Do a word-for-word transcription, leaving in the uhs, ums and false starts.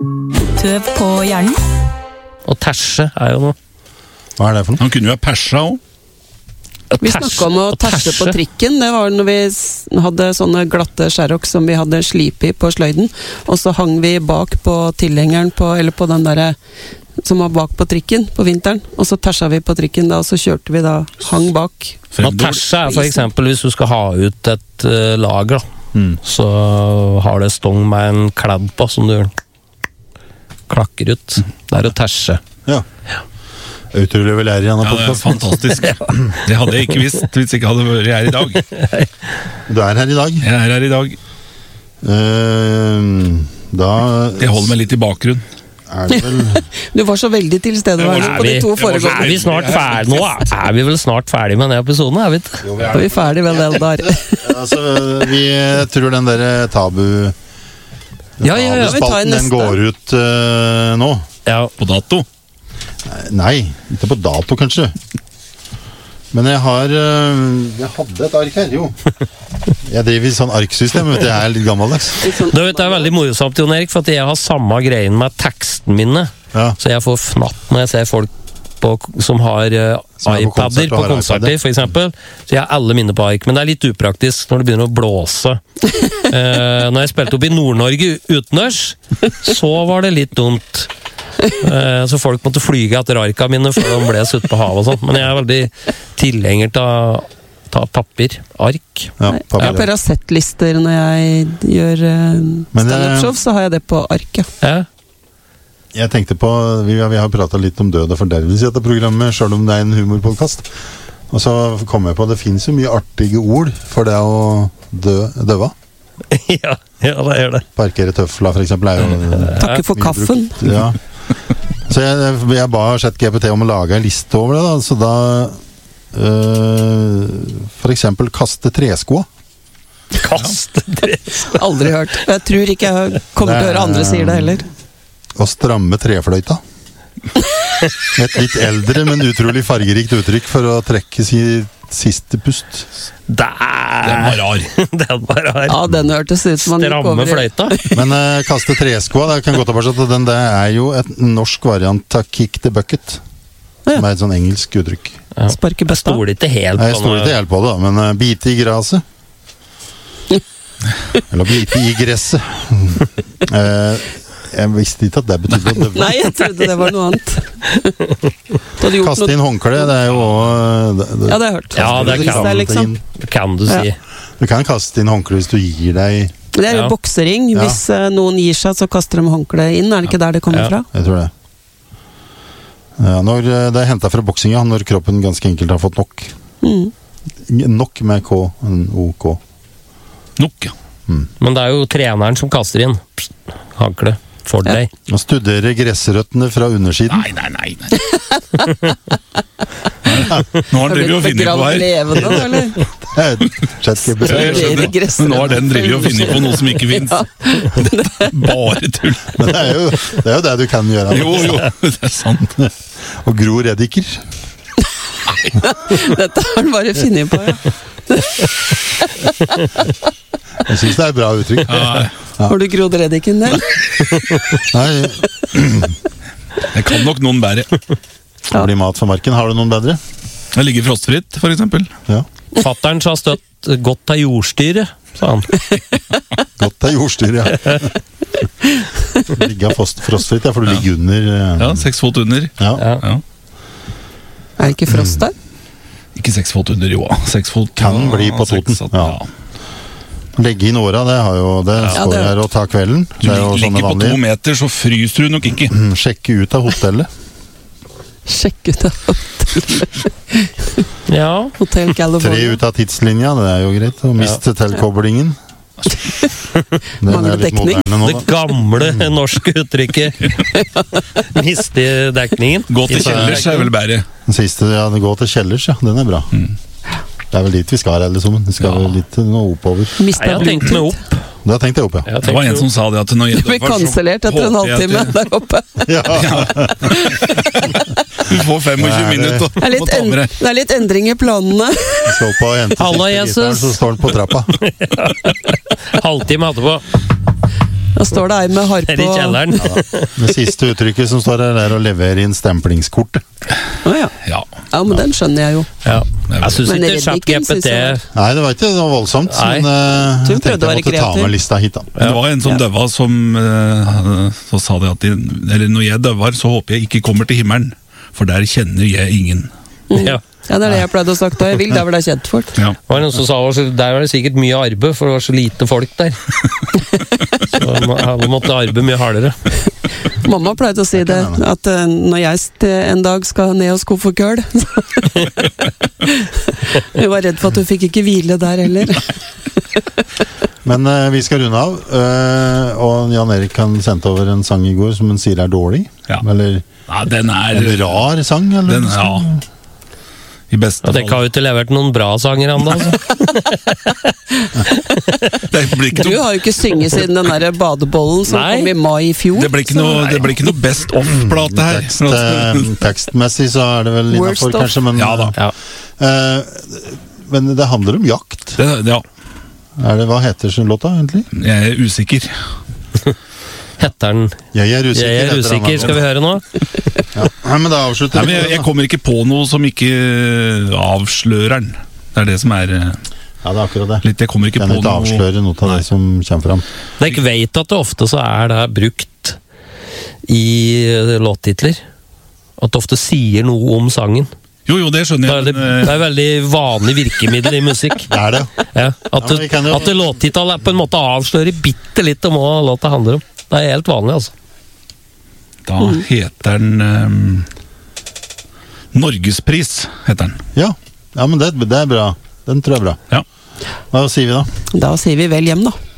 Tøv på hjernen. Og terse er jo noe. Hva er det for noe? Han kunne jo ha persa også. Vi snakket om å terse på trikken. Det var når vi s- hadde sånne glatte skjærok som vi hadde slip i på sløyden, og så hang vi bak på tilhengeren på, eller på den der som var bak på trikken på vinteren, og så tersa vi på trikken da, og så kjørte vi da, hang bak. Og terse er for eksempel hvis du skal ha ut et uh, lager, da. Mm. Så har det stong med en kladd på som du klakker ut. Det er å terse. Ja. Utrolig vel er i denne Ja, det er podcasten. fantastisk. Det hadde jeg ikke visst hvis jeg ikke hadde vært her i dag. Du er her i dag. Jeg er her i dag. Eh, da Jeg holder meg litt i bakgrunn. er det vel Du var så veldig tilstedeværende Er på de vi- to Er foregående. vi snart ferdig nå? Er vi vel snart ferdig med denne episoden, er vi ikke? Er vi ferdig vel, Eldar? Altså, vi tror den der tabu Ja, ja, ja. vi tar Tabuspalten, den neste. går ut eh, nå. Ja. På dato. Nei, ikke på dato kanskje. Men jeg har eh, Jeg hadde et ark her, jo. Jeg driver i sånn arksystem, vet du, jeg er litt gammeldags. Du vet, det er veldig morsomt, Jon Erik, for at jeg har samme greien med teksten mine. Ja. Så jeg får fnatt når jeg ser folk på, som har uh, Som er på konsert iPader og på har konserter, iPader. for eksempel. Så jeg har alle mine på ark, men det er litt upraktisk når det begynner å blåse. uh, når jeg spilte opp i Nord-Norge utendørs, så var det litt dumt. Uh, så folk måtte flyge etter arka mine før de ble ute på havet og sånt. Men jeg er veldig tilhenger til ta papir, ark. Ja, Jeg papir. pleier å ha settlister når jeg gjør uh, Men det- stand-up-show, så har jeg det på arket. Ja. Jeg tenkte på Vi, vi har pratet litt om død og fordervelse i dette programmet, selv om det er en humorpodcast. Og så kom jeg på det finnes jo mye artige ord for det å dø, døva. ja, ja, det gjør det. Parkere tøfla, for eksempel, er jo Takke for mye kaffen. brukt. Ja. Så jeg, jeg ba ChatGPT om å lage en liste over det, da. Så da øh, for eksempel kaste treskoa. Kast det. Aldri hørt. Jeg tror ikke jeg kommer til å høre andre sier det heller. Og stramme trefløyta. Et litt eldre, men utrolig fargerikt uttrykk for å trekke si siste pust. Der! Den var rar. Den var rar. Ja, den hørtes ut som han gikk Stramme over i- fløyta. Men øh, kaste treskoa, det kan gå tilbake til den. Det er jo et norsk variant av kick the bucket. Ja. Som er et sånn engelsk uttrykk. Ja. Sparke Jeg bøtta. stoler ikke helt Nei, jeg på stoler ikke helt på det, da, men uh, bite i graset. Eller bite i gresset. Eh, jeg visste ikke at det betydde å døve. Nei, jeg trodde det var noe annet. Du hadde gjort Kaste noe. inn håndkle, det er jo også, det, det, Ja, det har jeg hørt. Ja, det Hvis kan er liksom. Kan du si. Du kan kaste inn håndkle hvis du gir deg. Det er jo Ja. boksering. Ja. Hvis eh, noen gir seg, så kaster de håndkleet inn. Er det ikke der det kommer Ja. fra? Jeg tror det. Ja, når eh, det er hentet fra boksinga, når kroppen ganske enkelt har fått nok. Mm. Nok med K, en OK. Nok, ja. Men det er jo treneren som kaster inn hankle for Ja. deg. Å studere gressrøttene fra undersiden. Nei, nei, nei. nei. Nå har han drevet og funnet på Begravd her. levende, nå, eller? ChatGPT. Jeg skjønner. Men nå har den drevet og funnet på noe som ikke finnes. Bare tull. Men det er, jo, det er jo det du kan gjøre. Jo, jo, det er sant. Og Gro Rediker. Dette har han bare funnet på, ja. Jeg syns det er et bra uttrykk. Ja, Har du grodd reddiken der? Nei, jeg kan nok noen bære. det blir mat for marken. Har du noen bedre? Det ligger frostfritt, for eksempel. Ja. Fatteren sa støtt godt av jordstyret, sa han. Godt det er jordstyr, ja. Ligge frost, frostfritt, ja, for du ligger under. eh, Ja, seks fot under. Ja. Ja. Ja. Er det ikke frost der? Ikke seks fot under, jo. Seks fot Kan ja, bli på Toten, seks, ja. Legge inn åra, det har jo Det Ja, står det- her og ta kvelden. Du Det er jo sånne ligger på to vanlige. meter, så fryser du nok ikke. Mm, Sjekke ut av hotellet. Sjekk ut av Ja. Hotell Tre California. ut av tidslinja, det er jo greit. Og miste tilkoblingen. Den Mangler er litt dekning. moderne nå, Det da. gamle norske uttrykket. Miste dekningen. Gå til kjellers er vel bedre. Den siste, ja, det går til kjellers, ja. Den er bra. Det er vel dit vi skal, alle sammen. Vi skal Ja. vel litt nå oppover. Mista Nei, jeg har tenkt meg Bluetooth. opp. Det har tenkt jeg opp, ja. Jeg har Det var tenkt en som sa det at når Du ble kansellert etter en halvtime der oppe. Ja. Du får femogtjue minutter Det er og litt, ta en, med deg. det er litt endring i planene. Vi skal opp og hente Hallo, siste Jesus. literen, så står den på trappa. Halvtime etterpå. Da står det ei med harpe Det er i og kjelleren. Ja, da. Det siste uttrykket som står her, er å levere inn stemplingskortet. Å ja. Ja. Ja, men den skjønner jeg jo. Ja. Jeg syns Men ikke Reddiken ChatGPT synes jeg- Nei, det var ikke det var voldsomt, Nei. men uh, Du jeg prøvde tenkte å være jeg måtte ta kreativ. med lista hit, da. Det var en som Ja. døva som eh, Så sa de at de, Eller når jeg døvar, så håper jeg ikke kommer til himmelen, for der kjenner jeg ingen. Ja. Ja, det er det jeg pleide å sagt da. Jeg vil der hvor det er kjent folk. Ja. Det var noen som sa at der var det sikkert mye arbeid, for det var så lite folk der. Så alle måtte arbeide mye hardere. Mamma pleide å si det, at uh, når jeg st en dag skal ned og skuffe køl Hun var redd for at hun fikk ikke hvile der heller. Men uh, vi skal runde av, uh, og Jan Erik han sendte over en sang i går som han sier er dårlig. Ja. Eller Nei, den er en rar sang, eller? den, ja. I beste Og dere har jo ikke levert noen bra sanger ennå, altså. Det blir ikke Du noe, har jo ikke synget siden den der badebollen som Nei. kom i mai i fjor. det blir ikke noe, det blir ikke noe best off-plate her. Tekst, uh, tekstmessig så er det vel Worst innafor, of. kanskje, men, Ja da. Ja. uh, men det handler om jakt. Det, ja, Er det, hva heter sin låta, egentlig? jeg er usikker. Heter den Jeg er usikker. Jeg er heter den, usikker, da. skal vi høre nå? Ja. Nei, men da avslutter Nei, men jeg, jeg kommer ikke på noe som ikke avslører den. Det er det som er eh, Ja, det er akkurat det. litt Jeg kommer ikke Kan på ikke noe avsløre noe av Nei. det som kommer fram. Dere vet at det ofte så er det brukt i låttitler. At det ofte sier noe om sangen. Jo, jo, det Det skjønner er, jeg. veldig, Men, det er veldig vanlig virkemiddel i musikk. Det er det. Ja, at, Ja, men vi kan jo- at det låttittel er på en måte avslører bitte litt om hva låta handler om. Det er helt vanlig, altså. da heter den eh, Norgespris, heter den. Ja, ja men det, det er bra. Den tror jeg er bra. Ja. Hva sier vi da? Da sier vi vel hjem, da.